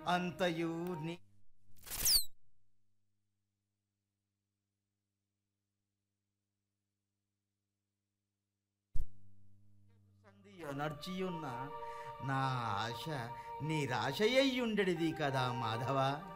అంతయు నర్చియున్న నా ఆశ నిరాశయ్యుండెడిది కదా మాధవ.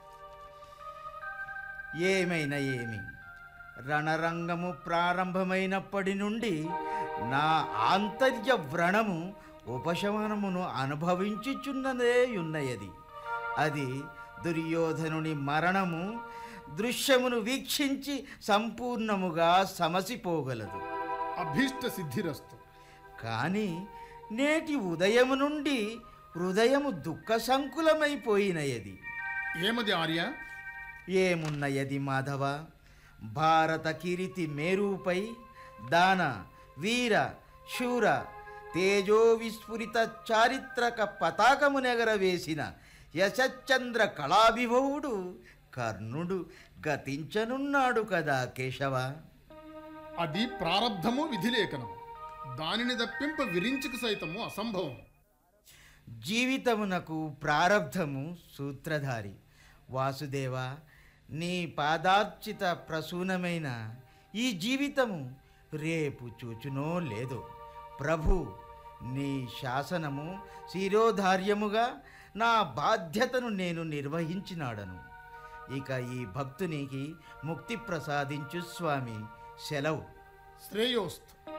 ఏమైనా ఏమి, రణరంగము ప్రారంభమైనప్పటి నుండి నా ఆంతర్య వ్రణము ఉపశమనమును అనుభవించుచున్నదే ఉన్నయది. అది దుర్యోధనుని మరణము దృశ్యమును వీక్షించి సంపూర్ణముగా సమసిపోగలదు. అభీష్ట సిద్ధిరస్తు. కానీ నేటి ఉదయము నుండి హృదయము దుఃఖ సంకులమైపోయినయది. ఏమది ఆర్య? ఏమున్నయది మాధవ? భారత కిరీతి మేరుపై దాన వీర శూర తేజో విస్ఫురిత చారిత్రక పతాకము నెగరవేసిన యశశ్చంద్ర కళాభిభవుడు కర్ణుడు గతించనున్నాడు కదా కేశవ. అది ప్రారబ్ధము విధిలేఖనము. దానిని తప్పింప విరించుకు సైతము అసంభవం. జీవితమునకు ప్రారబ్ధము సూత్రధారి. వాసుదేవ, నీ పాదార్చిత ప్రసూనమైన ఈ జీవితము రేపు చూచునో లేదో. ప్రభు, నీ శాసనము శిరోధార్యముగా నా బాధ్యతను నేను నిర్వహించినాడను. ఇక ఈ భక్తునికి ముక్తి ప్రసాదించు స్వామి. సెలవు. శ్రేయోస్తు.